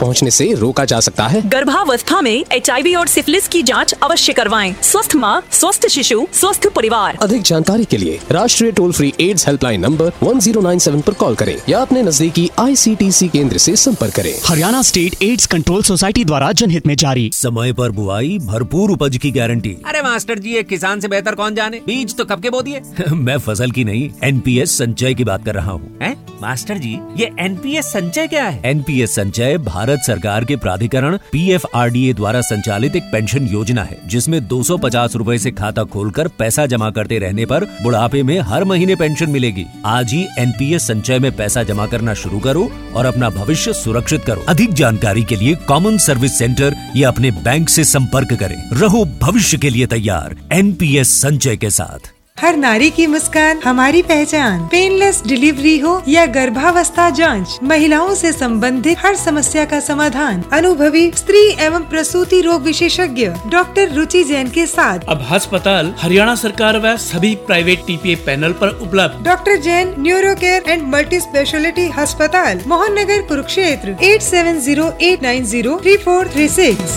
पहुंचने से रोका जा सकता है। गर्भावस्था में HIV और सिफिलिस की जांच अवश्य करवाएं। स्वस्थ माँ, स्वस्थ शिशु, स्वस्थ परिवार। अधिक जानकारी के लिए राष्ट्रीय toll free ads helpline number 1097 पर कॉल करें या अपने नजदीकी ICTC केंद्र से संपर्क करें। Haryana state AIDS control society द्वारा जनहित में जारी। समय पर बुआई, भरपूर उपज की गारंटी। अरे मास्टर जी, ये किसान से बेहतर कौन जाने, बीज तो कब के बो दिए। मैं फसल की नहीं, NPS संचय की बात कर रहा हूँ। मास्टर जी, ये NPS संचय क्या है? NPS संचय भारत सरकार के प्राधिकरण PFRDA द्वारा संचालित एक पेंशन योजना है, जिसमें 250 रूपए से खाता खोलकर पैसा जमा करते रहने पर बुढ़ापे में हर महीने पेंशन मिलेगी। आज ही NPS संचय में पैसा जमा करना शुरू करो और अपना भविष्य सुरक्षित करो। अधिक जानकारी के लिए कॉमन सर्विस सेंटर या अपने बैंक से संपर्क करें। रहो भविष्य के लिए तैयार NPS संचय के साथ। हर नारी की मुस्कान हमारी पहचान। पेनलेस डिलीवरी हो या गर्भावस्था जांच, महिलाओं से संबंधित हर समस्या का समाधान अनुभवी स्त्री एवं प्रसूति रोग विशेषज्ञ डॉक्टर रुचि जैन के साथ अब अस्पताल हरियाणा सरकार व सभी प्राइवेट TPA पैनल पर उपलब्ध। Doctor Jain neuro care and multi speciality अस्पताल, मोहन नगर, कुरुक्षेत्र। 8708903436।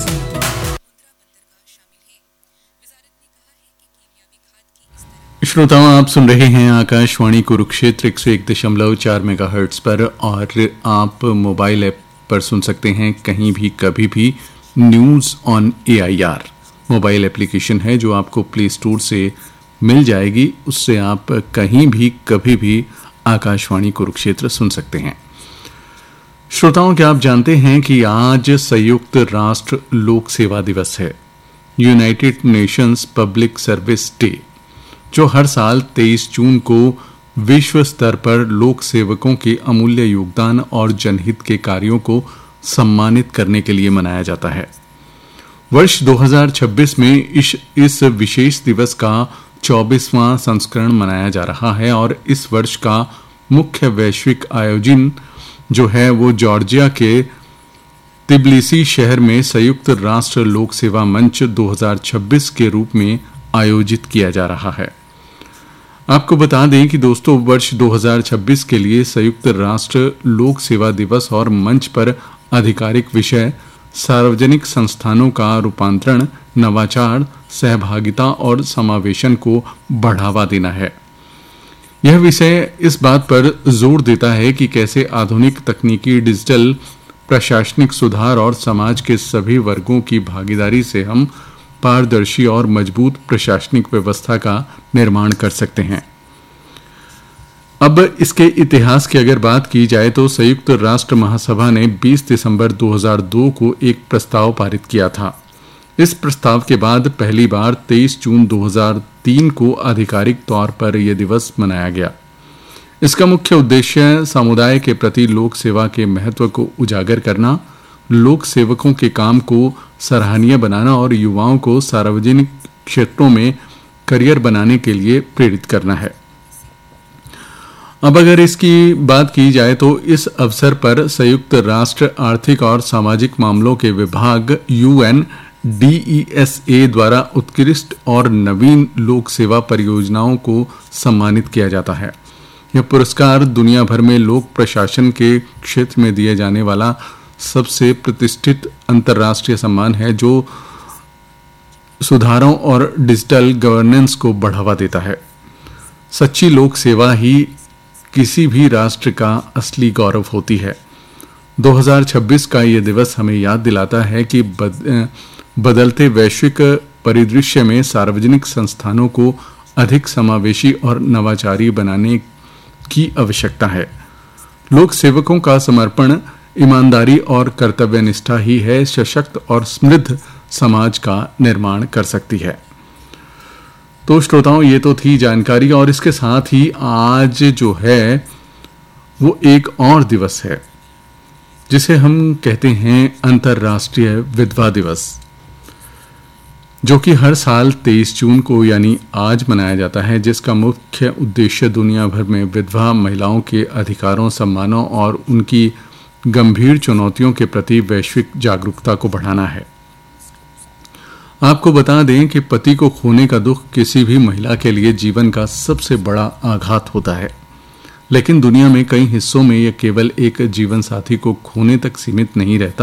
श्रोताओं, आप सुन रहे हैं आकाशवाणी कुरुक्षेत्र 101.4 मेगाहर्ट्ज पर और आप मोबाइल ऐप पर सुन सकते हैं कहीं भी कभी भी news on AIR। Mobile application है जो आपको प्ले स्टोर से मिल जाएगी, उससे आप कहीं भी कभी भी आकाशवाणी कुरुक्षेत्र सुन सकते हैं। श्रोताओं, क्या आप जानते हैं कि आज संयुक्त राष्ट्र लोक सेवा दिवस है, United Nations public service day, जो हर साल 23 जून को विश्व स्तर पर लोक सेवकों के अमूल्य योगदान और जनहित के कार्यों को सम्मानित करने के लिए मनाया जाता है। वर्ष 2026 में इस विशेष दिवस का 24वां संस्करण मनाया जा रहा है और इस वर्ष का मुख्य वैश्विक आयोजन जो है वो जॉर्जिया के तिबिलिसी शहर में संयुक्त राष्ट्र लोक सेवा मंच 2026 के रूप में आयोजित किया जा रहा है। आपको बता दें कि दोस्तों, वर्ष 2026 के लिए संयुक्त राष्ट्र लोक सेवा दिवस और मंच पर आधिकारिक विषय सार्वजनिक संस्थानों का रूपांतरण, नवाचार, सहभागिता और समावेशन को बढ़ावा देना है। यह विषय इस बात पर जोर देता है कि कैसे आधुनिक तकनीकी, डिजिटल, प्रशासनिक सुधार और समाज के सभी वर्गों की भागीदारी से हम पारदर्शी और मजबूत प्रशासनिक व्यवस्था का निर्माण कर सकते हैं। अब इसके इतिहास की अगर बात की जाए तो संयुक्त राष्ट्र महासभा ने 20 दिसंबर 2002 को एक प्रस्ताव पारित किया था। इस प्रस्ताव के बाद पहली बार 23 जून 2003 को आधिकारिक तौर पर यह दिवस मनाया गया। इसका मुख्य उद्देश्य समुदाय के प्रति लोक सेवा के महत्व को उजागर करना, लोक सेवकों के काम को सराहनीय बनाना और युवाओं को सार्वजनिक क्षेत्रों में करियर बनाने के लिए प्रेरित करना है। अब अगर इसकी बात की जाए तो इस अवसर पर संयुक्त राष्ट्र आर्थिक और सामाजिक मामलों के विभाग UNDESA द्वारा उत्कृष्ट और नवीन लोक सेवा परियोजनाओं को सम्मानित किया जाता है। यह पुरस्कार दुनिया भर में लोक प्रशासन के क्षेत्र में दिए जाने वाला सबसे प्रतिष्ठित अंतर्राष्ट्रीय सम्मान है जो सुधारों और डिजिटल गवर्नेंस को बढ़ावा देता है। सच्ची लोक सेवा ही किसी भी राष्ट्र का असली गौरव होती है। 2026 का यह दिवस हमें याद दिलाता है कि बदलते वैश्विक परिदृश्य में सार्वजनिक संस्थानों को अधिक समावेशी और नवाचारी बनाने की आवश्यकता है। लोक सेवकों का समर्पण, ईमानदारी और कर्तव्यनिष्ठा ही है सशक्त और समृद्ध समाज का निर्माण कर सकती है। तो श्रोताओं, ये तो थी जानकारी और इसके साथ ही आज जो है वो एक और दिवस है जिसे हम कहते हैं अंतर्राष्ट्रीय विधवा दिवस, जो कि हर साल 23 जून को यानी आज मनाया जाता है, जिसका मुख्य उद्देश्य दुनिया भर में विधवा महिलाओं के अधिकारों, सम्मानों और उनकी गंभीर चुनौतियों के प्रति वैश्विक जागरूकता को बढ़ाना है। आपको बता दें कि पति को खोने का दुख किसी भी महिला के लिए जीवन का सबसे बड़ा आघात होता है, लेकिन दुनिया में कई हिस्सों में यह केवल एक जीवन साथी को खोने तक सीमित नहीं रहता,